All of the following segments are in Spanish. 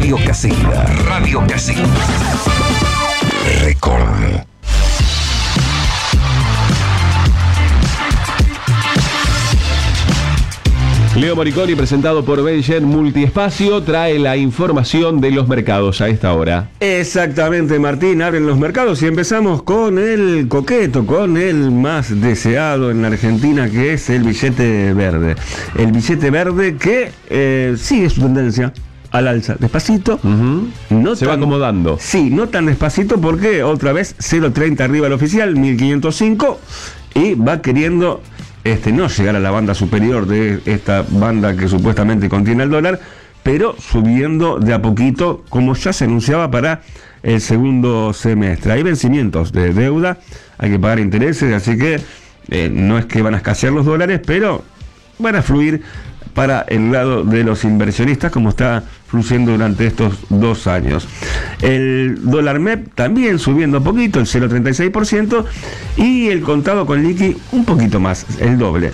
Radio Casilla. Radio Casilla. Record. Leo Moriconi, presentado por Benjen Multiespacio, trae la información de los mercados a esta hora. Exactamente, Martín, abren los mercados y empezamos con el coqueto, con el más deseado en la Argentina, que es el billete verde. El billete verde que sigue su tendencia al alza, despacito. No se va acomodando. Sí, no tan despacito porque otra vez 0.30 arriba el oficial, 1505, y va queriendo no llegar a la banda superior de esta banda que supuestamente contiene el dólar, pero subiendo de a poquito, como ya se anunciaba para el segundo semestre. Hay vencimientos de deuda, hay que pagar intereses, así que no es que van a escasear los dólares, pero van a fluir para el lado de los inversionistas, como está fluyendo durante estos 2 años. El dólar MEP también subiendo poquito, el 0,36%, y el contado con liqui un poquito más, el doble,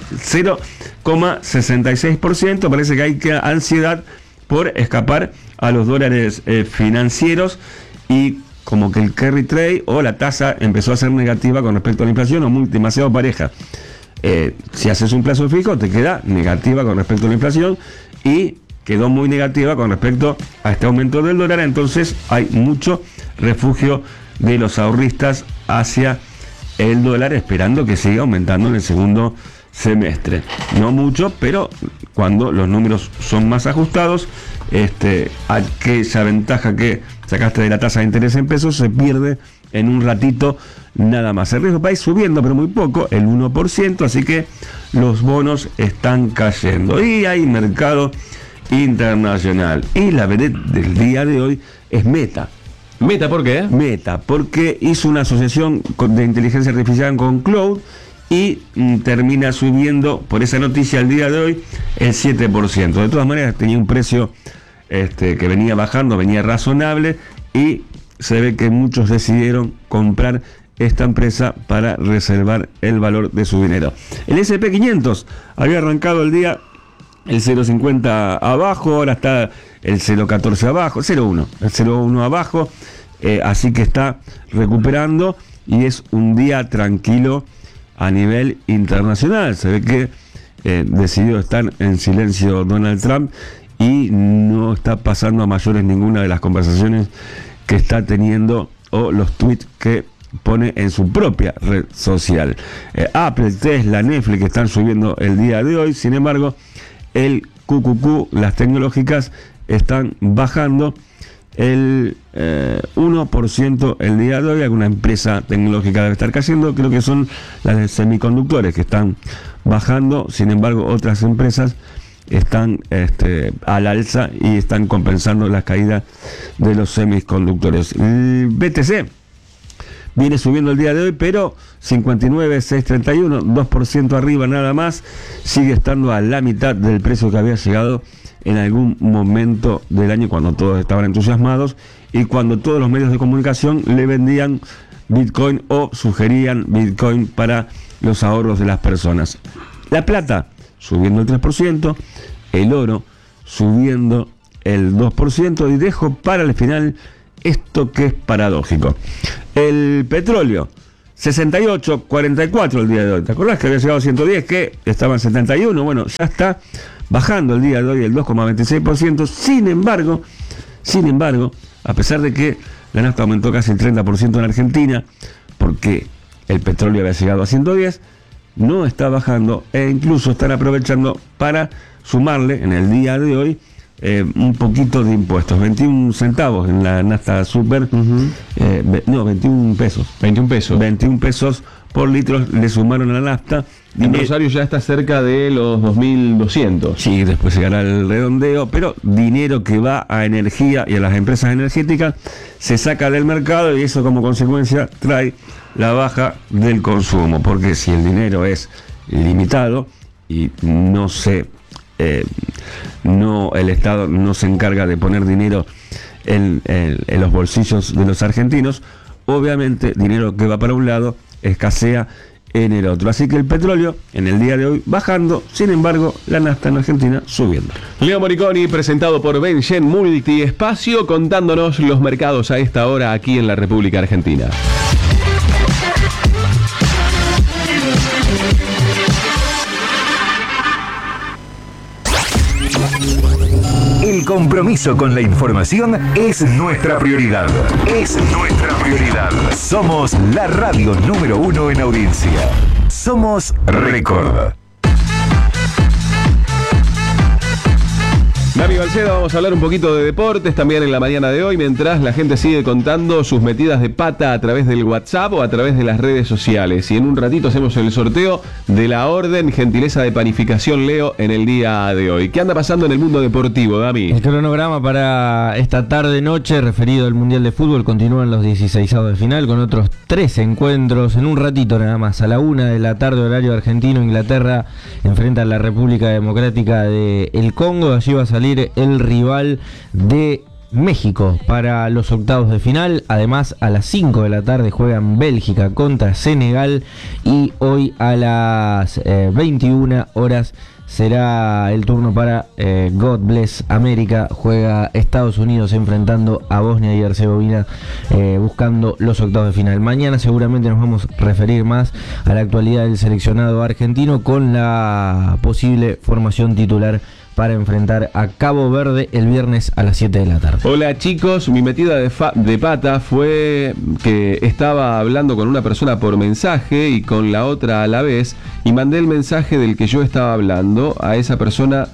0,66%. Parece que hay ansiedad por escapar a los dólares financieros, y como que el carry trade o la tasa empezó a ser negativa con respecto a la inflación, o muy demasiado pareja. Si haces un plazo fijo, te queda negativa con respecto a la inflación, y quedó muy negativa con respecto a este aumento del dólar. Entonces hay mucho refugio de los ahorristas hacia el dólar, esperando que siga aumentando en el segundo semestre. No mucho, pero cuando los números son más ajustados, aquella ventaja que sacaste de la tasa de interés en pesos se pierde en un ratito nada más. El riesgo país subiendo, pero muy poco, el 1%, así que los bonos están cayendo. Y hay mercado internacional. Y la vedette del día de hoy es Meta. ¿Meta por qué? Meta, porque hizo una asociación de inteligencia artificial con Cloud y termina subiendo por esa noticia al día de hoy el 7%. De todas maneras, tenía un precio que venía bajando, venía razonable, y se ve que muchos decidieron comprar esta empresa para reservar el valor de su dinero. El S&P 500 había arrancado el día el 0,50 abajo, ahora está el 0,14 abajo, el 0,1 abajo, así que está recuperando, y es un día tranquilo a nivel internacional. Se ve que decidió estar en silencio Donald Trump y no está pasando a mayores ninguna de las conversaciones que está teniendo o los tweets que pone en su propia red social. Apple, Tesla, Netflix están subiendo el día de hoy. Sin embargo, el QQQ, las tecnológicas, están bajando el 1% el día de hoy. Alguna empresa tecnológica debe estar cayendo, creo que son las de semiconductores que están bajando. Sin embargo, otras empresas están al alza y están compensando la caída de los semiconductores. El BTC viene subiendo el día de hoy, pero 59,631, 2% arriba nada más. Sigue estando a la mitad del precio que había llegado en algún momento del año, cuando todos estaban entusiasmados y cuando todos los medios de comunicación le vendían Bitcoin o sugerían Bitcoin para los ahorros de las personas. La plata subiendo el 3%, el oro subiendo el 2%, y dejo para el final esto que es paradójico. El petróleo, 68,44 el día de hoy. ¿Te acordás que había llegado a 110, que estaba en 71? Bueno, ya está bajando el día de hoy el 2,26%. Sin embargo, a pesar de que la nafta aumentó casi el 30% en Argentina, porque el petróleo había llegado a 110, no está bajando, e incluso están aprovechando para sumarle en el día de hoy un poquito de impuestos, 21 centavos en la nafta super, 21 pesos. 21 pesos por litro le sumaron a la nafta. En Rosario ya está cerca de los 2.200. Sí, después llegará el redondeo, pero dinero que va a energía y a las empresas energéticas se saca del mercado, y eso como consecuencia trae la baja del consumo, porque si el dinero es limitado y el Estado no se encarga de poner dinero en los bolsillos de los argentinos, obviamente dinero que va para un lado escasea en el otro. Así que el petróleo en el día de hoy bajando, sin embargo la nafta en Argentina subiendo. Leo Moriconi, presentado por Benjen Multiespacio, contándonos los mercados a esta hora aquí en la República Argentina. El compromiso con la información es nuestra prioridad. Es nuestra prioridad. Somos la radio número 1 en audiencia. Somos Record. Dami Balceda, vamos a hablar un poquito de deportes también en la mañana de hoy, mientras la gente sigue contando sus metidas de pata a través del WhatsApp o a través de las redes sociales. Y en un ratito hacemos el sorteo de la orden gentileza de panificación Leo en el día de hoy. ¿Qué anda pasando en el mundo deportivo, Dami? El cronograma para esta tarde-noche referido al Mundial de Fútbol continúan los 16avos de final con otros 3 encuentros. En un ratito nada más, a la 1 de la tarde, horario argentino, Inglaterra enfrenta a la República Democrática del Congo. Allí va a salir el rival de México para los octavos de final. Además, a las 5 de la tarde juegan Bélgica contra Senegal y hoy a las 21 horas será el turno para God Bless América. Juega Estados Unidos enfrentando a Bosnia y Herzegovina buscando los octavos de final. Mañana seguramente nos vamos a referir más a la actualidad del seleccionado argentino con la posible formación titular para enfrentar a Cabo Verde el viernes a las 7 de la tarde. Hola chicos, mi metida de pata fue que estaba hablando con una persona por mensaje y con la otra a la vez, y mandé el mensaje del que yo estaba hablando a esa persona.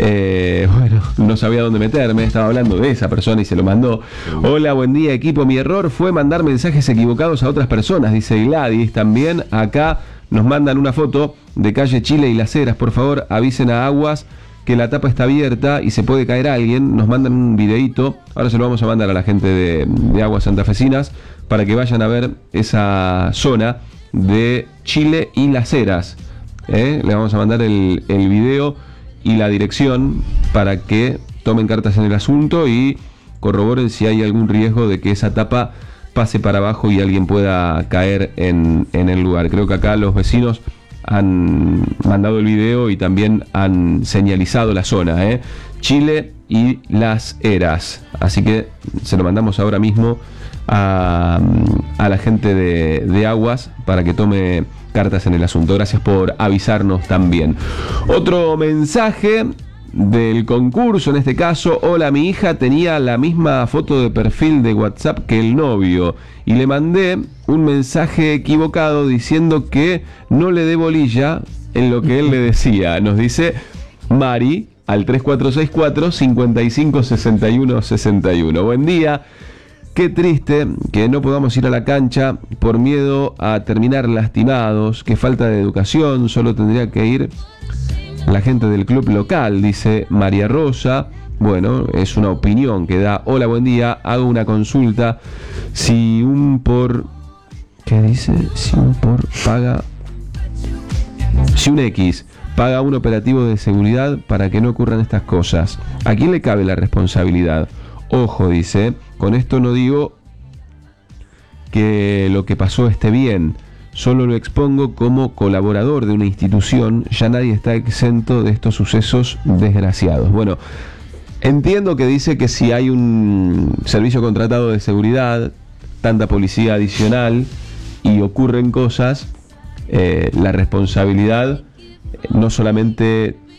Bueno, no sabía dónde meterme, estaba hablando de esa persona y se lo mandó. Hola, buen día equipo, mi error fue mandar mensajes equivocados a otras personas, dice Gladys. También acá nos mandan una foto de calle Chile y Las Heras, por favor avisen a Aguas que la tapa está abierta y se puede caer alguien. Nos mandan un videíto, ahora se lo vamos a mandar a la gente de Aguas Santafesinas para que vayan a ver esa zona de Chile y Las Heras. Le vamos a mandar el video y la dirección para que tomen cartas en el asunto y corroboren si hay algún riesgo de que esa tapa pase para abajo y alguien pueda caer en el lugar. Creo que acá los vecinos han mandado el video y también han señalizado la zona, Chile y Las Heras. Así que se lo mandamos ahora mismo a la gente de Aguas para que tome cartas en el asunto. Gracias por avisarnos también. Otro mensaje del concurso, en este caso: hola, mi hija tenía la misma foto de perfil de WhatsApp que el novio y le mandé un mensaje equivocado diciendo que no le dé bolilla en lo que él le decía. Nos dice Mari al 3464 55 61 61. Buen día. Qué triste que no podamos ir a la cancha por miedo a terminar lastimados. Qué falta de educación. Solo tendría que ir la gente del club local, dice María Rosa. Bueno, es una opinión que da. Hola, buen día. Hago una consulta. Si un por... ¿Qué dice? Si un por paga... Si un X paga un operativo de seguridad para que no ocurran estas cosas, ¿a quién le cabe la responsabilidad? Ojo, dice, con esto no digo que lo que pasó esté bien, solo lo expongo como colaborador de una institución. Ya nadie está exento de estos sucesos desgraciados. Bueno, entiendo que dice que si hay un servicio contratado de seguridad, tanta policía adicional y ocurren cosas, la responsabilidad no solamente